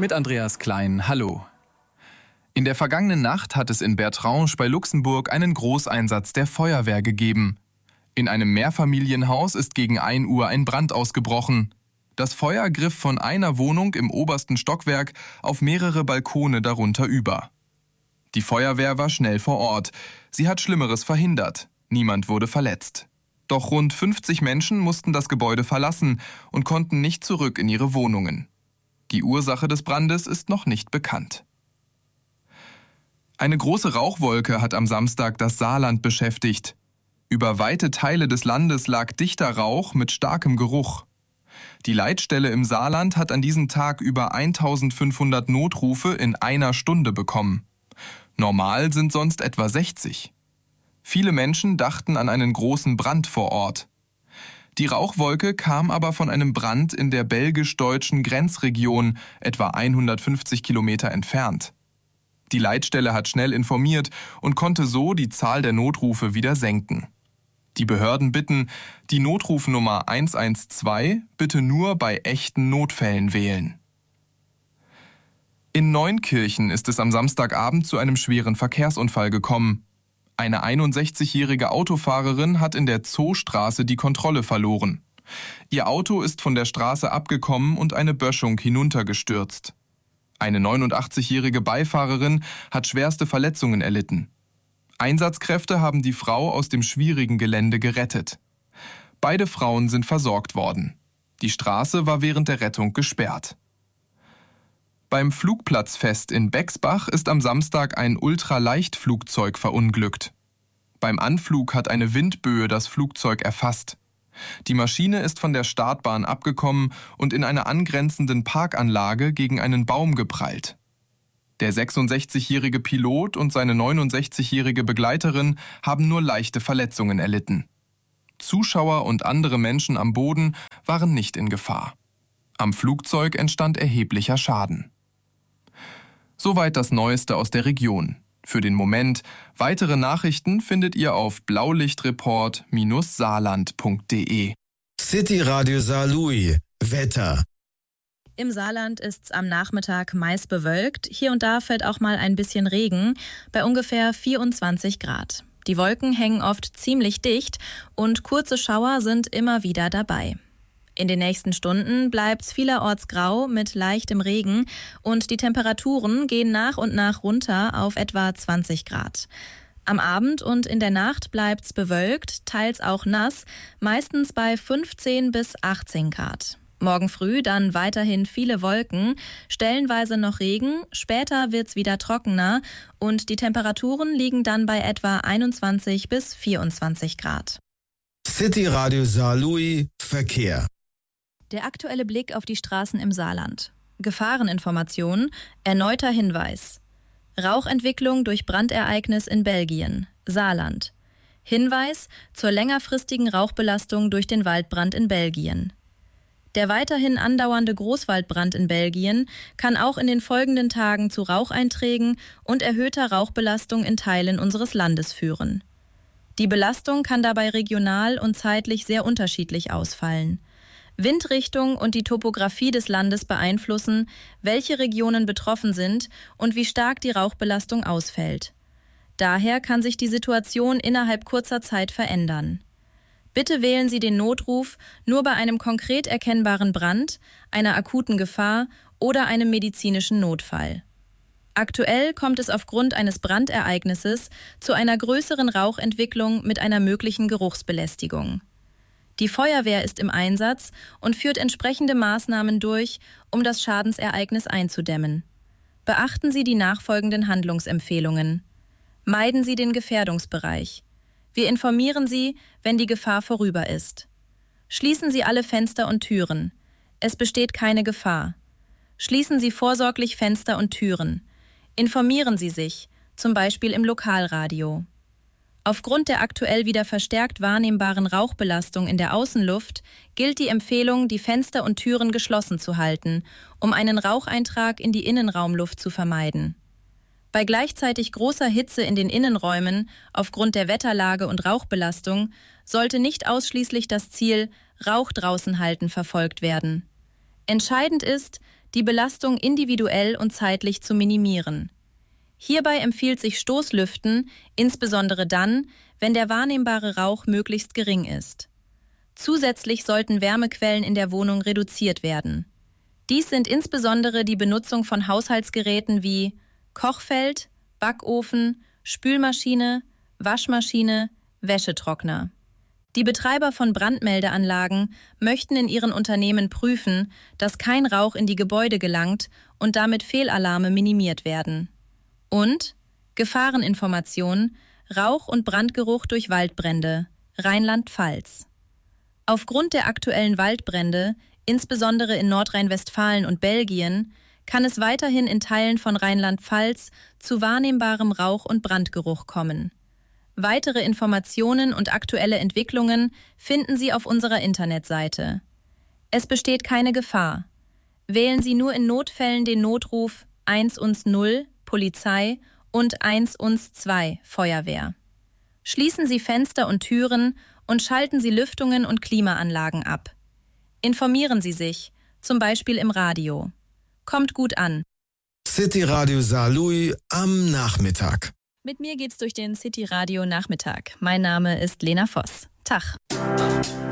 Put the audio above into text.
Mit Andreas Klein, hallo. In der vergangenen Nacht hat es in Bertrange bei Luxemburg einen Großeinsatz der Feuerwehr gegeben. In einem Mehrfamilienhaus ist gegen 1 Uhr ein Brand ausgebrochen. Das Feuer griff von einer Wohnung im obersten Stockwerk auf mehrere Balkone darunter über. Die Feuerwehr war schnell vor Ort. Sie hat Schlimmeres verhindert. Niemand wurde verletzt. Doch rund 50 Menschen mussten das Gebäude verlassen und konnten nicht zurück in ihre Wohnungen. Die Ursache des Brandes ist noch nicht bekannt. Eine große Rauchwolke hat am Samstag das Saarland beschäftigt. Über weite Teile des Landes lag dichter Rauch mit starkem Geruch. Die Leitstelle im Saarland hat an diesem Tag über 1500 Notrufe in einer Stunde bekommen. Normal sind sonst etwa 60. Viele Menschen dachten an einen großen Brand vor Ort. Die Rauchwolke kam aber von einem Brand in der belgisch-deutschen Grenzregion, etwa 150 Kilometer entfernt. Die Leitstelle hat schnell informiert und konnte so die Zahl der Notrufe wieder senken. Die Behörden bitten, die Notrufnummer 112 bitte nur bei echten Notfällen wählen. In Neunkirchen ist es am Samstagabend zu einem schweren Verkehrsunfall gekommen. Eine 61-jährige Autofahrerin hat in der Zoostraße die Kontrolle verloren. Ihr Auto ist von der Straße abgekommen und eine Böschung hinuntergestürzt. Eine 89-jährige Beifahrerin hat schwerste Verletzungen erlitten. Einsatzkräfte haben die Frau aus dem schwierigen Gelände gerettet. Beide Frauen sind versorgt worden. Die Straße war während der Rettung gesperrt. Beim Flugplatzfest in Bexbach ist am Samstag ein Ultraleichtflugzeug verunglückt. Beim Anflug hat eine Windböe das Flugzeug erfasst. Die Maschine ist von der Startbahn abgekommen und in einer angrenzenden Parkanlage gegen einen Baum geprallt. Der 66-jährige Pilot und seine 69-jährige Begleiterin haben nur leichte Verletzungen erlitten. Zuschauer und andere Menschen am Boden waren nicht in Gefahr. Am Flugzeug entstand erheblicher Schaden. Soweit das Neueste aus der Region. Für den Moment, weitere Nachrichten findet ihr auf blaulichtreport-saarland.de. City Radio Saarlouis. Wetter. Im Saarland ist es am Nachmittag meist bewölkt. Hier und da fällt auch mal ein bisschen Regen, bei ungefähr 24 Grad. Die Wolken hängen oft ziemlich dicht und kurze Schauer sind immer wieder dabei. In den nächsten Stunden bleibt es vielerorts grau mit leichtem Regen und die Temperaturen gehen nach und nach runter auf etwa 20 Grad. Am Abend und in der Nacht bleibt es bewölkt, teils auch nass, meistens bei 15 bis 18 Grad. Morgen früh dann weiterhin viele Wolken, stellenweise noch Regen, später wird's wieder trockener und die Temperaturen liegen dann bei etwa 21 bis 24 Grad. City Radio Saarlouis Verkehr. Der aktuelle Blick auf die Straßen im Saarland. Gefahreninformation, erneuter Hinweis. Rauchentwicklung durch Brandereignis in Belgien, Saarland. Hinweis zur längerfristigen Rauchbelastung durch den Waldbrand in Belgien. Der weiterhin andauernde Großwaldbrand in Belgien kann auch in den folgenden Tagen zu Raucheinträgen und erhöhter Rauchbelastung in Teilen unseres Landes führen. Die Belastung kann dabei regional und zeitlich sehr unterschiedlich ausfallen. Windrichtung und die Topographie des Landes beeinflussen, welche Regionen betroffen sind und wie stark die Rauchbelastung ausfällt. Daher kann sich die Situation innerhalb kurzer Zeit verändern. Bitte wählen Sie den Notruf nur bei einem konkret erkennbaren Brand, einer akuten Gefahr oder einem medizinischen Notfall. Aktuell kommt es aufgrund eines Brandereignisses zu einer größeren Rauchentwicklung mit einer möglichen Geruchsbelästigung. Die Feuerwehr ist im Einsatz und führt entsprechende Maßnahmen durch, um das Schadensereignis einzudämmen. Beachten Sie die nachfolgenden Handlungsempfehlungen. Meiden Sie den Gefährdungsbereich. Wir informieren Sie, wenn die Gefahr vorüber ist. Schließen Sie alle Fenster und Türen. Es besteht keine Gefahr. Schließen Sie vorsorglich Fenster und Türen. Informieren Sie sich, zum Beispiel im Lokalradio. Aufgrund der aktuell wieder verstärkt wahrnehmbaren Rauchbelastung in der Außenluft gilt die Empfehlung, die Fenster und Türen geschlossen zu halten, um einen Raucheintrag in die Innenraumluft zu vermeiden. Bei gleichzeitig großer Hitze in den Innenräumen aufgrund der Wetterlage und Rauchbelastung sollte nicht ausschließlich das Ziel Rauch draußen halten verfolgt werden. Entscheidend ist, die Belastung individuell und zeitlich zu minimieren. Hierbei empfiehlt sich Stoßlüften, insbesondere dann, wenn der wahrnehmbare Rauch möglichst gering ist. Zusätzlich sollten Wärmequellen in der Wohnung reduziert werden. Dies sind insbesondere die Benutzung von Haushaltsgeräten wie Kochfeld, Backofen, Spülmaschine, Waschmaschine, Wäschetrockner. Die Betreiber von Brandmeldeanlagen möchten in ihren Unternehmen prüfen, dass kein Rauch in die Gebäude gelangt und damit Fehlalarme minimiert werden. Und Gefahreninformation, Rauch- und Brandgeruch durch Waldbrände, Rheinland-Pfalz. Aufgrund der aktuellen Waldbrände, insbesondere in Nordrhein-Westfalen und Belgien, kann es weiterhin in Teilen von Rheinland-Pfalz zu wahrnehmbarem Rauch- und Brandgeruch kommen. Weitere Informationen und aktuelle Entwicklungen finden Sie auf unserer Internetseite. Es besteht keine Gefahr. Wählen Sie nur in Notfällen den Notruf 110 Polizei und 112 Feuerwehr. Schließen Sie Fenster und Türen und schalten Sie Lüftungen und Klimaanlagen ab. Informieren Sie sich, zum Beispiel im Radio. Kommt gut an. City Radio Saarlouis am Nachmittag. Mit mir geht's durch den City Radio Nachmittag. Mein Name ist Lena Voss. Tag.